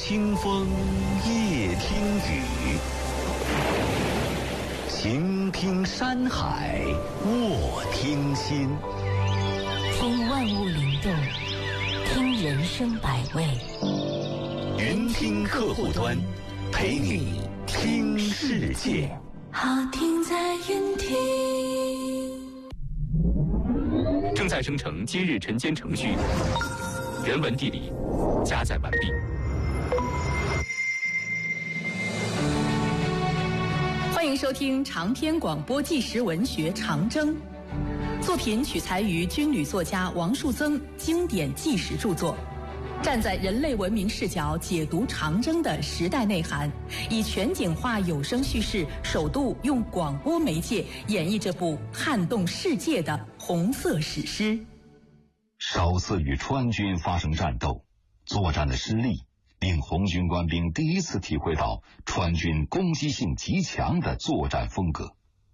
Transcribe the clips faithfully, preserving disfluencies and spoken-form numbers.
听风，夜听雨，行听山海，卧听心。 听万物灵动，听人生百味。 云听客户端，陪你听世界。 好听在云听。 正在生成今日晨间程序，人文地理加载完毕。 欢迎收听长篇广播纪实文学《长征》，作品取材于军旅作家王树增经典纪实著作，站在人类文明视角解读长征的时代内涵，以全景化有声叙事，首度用广播媒介演绎这部撼动世界的红色史诗。 首次与川军发生战斗，作战的失利令红军官兵第一次体会到川军攻击性极强的作战风格。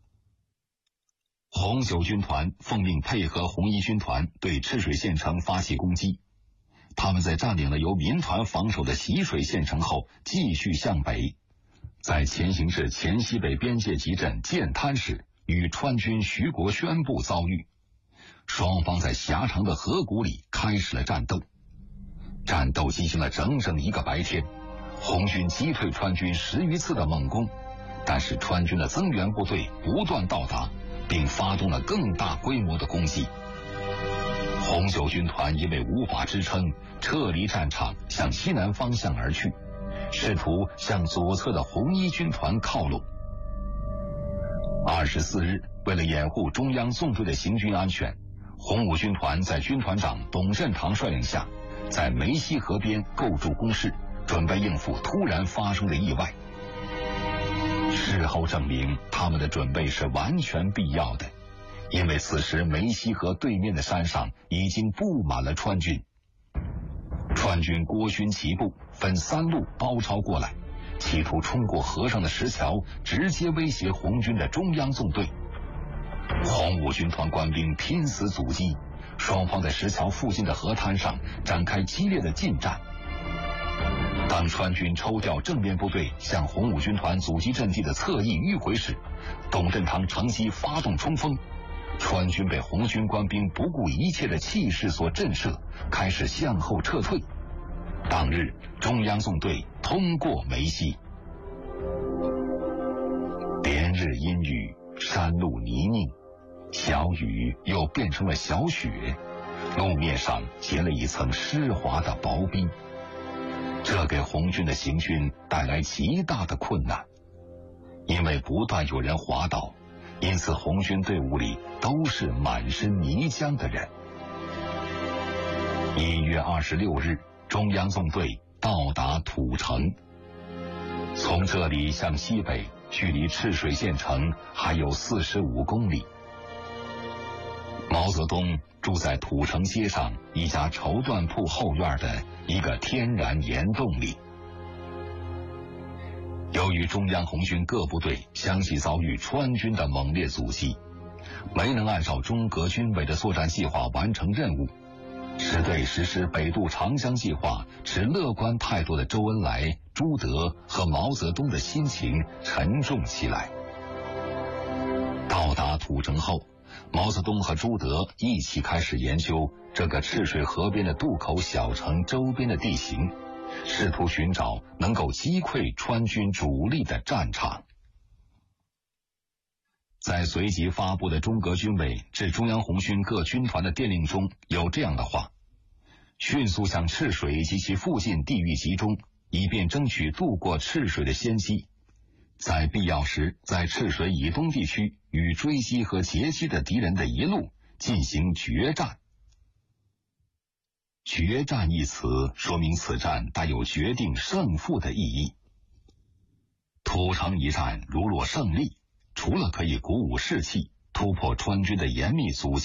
红九军团奉命配合红一军团对赤水县城发起攻击。他们在占领了由民团防守的习水县城后，继续向北，在前行至黔西北边界集镇建滩时，与川军徐国宣部遭遇。双方在狭长的河谷里开始了战斗。战斗进行了整整一个白天，红军击退川军十余次的猛攻，但是川军的增援部队不断到达，并发动了更大规模的攻击。红九军团因为无法支撑，撤离战场，向西南方向而去，试图向左侧的红一军团靠拢。二十四日，为了掩护中央纵队的行军安全，红五军团在军团长董振堂率领下，在梅溪河边构筑工事，准备应付突然发生的意外。事后证明，他们的准备是完全必要的，因为此时梅溪河对面的山上已经布满了川军。川军郭勋齐部分三路包抄过来，企图冲过河上的石桥，直接威胁红军的中央纵队。红五军团官兵拼死阻击，双方在石桥附近的河滩上展开激烈的近战。当川军抽调正面部队向红五军团阻击阵地的侧翼迂回时，董振堂乘机发动冲锋，川军被红军官兵不顾一切的气势所震慑，开始向后撤退。当日中央纵队通过梅溪，连日阴雨，山路泥泞，小雨又变成了小雪，路面上结了一层湿滑的薄冰，这给红军的行军带来极大的困难。因为不断有人滑倒，因此红军队伍里都是满身泥浆的人。一月二十六日，中央纵队到达土城，从这里向西北，距离赤水县城还有四十五公里。毛泽东住在土城街上一家绸缎铺后院的一个天然岩洞里。由于中央红军各部队相继遭遇川军的猛烈阻击，没能按照中革军委的作战计划完成任务，使对实施北渡长江计划持乐观态度的周恩来、朱德和毛泽东的心情沉重起来。到达土城后，毛泽东和朱德一起开始研究这个赤水河边的渡口小城周边的地形，试图寻找能够击溃川军主力的战场。在随即发布的中革军委致中央红军各军团的电令中有这样的话：迅速向赤水及其附近地域集中，以便争取渡过赤水的先机，在必要时在赤水以东地区与追击和截击的敌人的一路进行决战。决战一词说明此战带有决定胜负的意义。土城一战如若胜利，除了可以鼓舞士气，突破川军的严密阻击